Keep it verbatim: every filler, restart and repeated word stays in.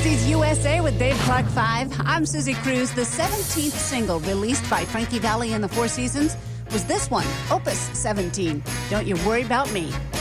sixties U S A with Dave Clark five. I'm Susie Cruz. The seventeenth single released by Frankie Valli and the Four Seasons was this one, Opus seventeen, Don't You Worry About Me.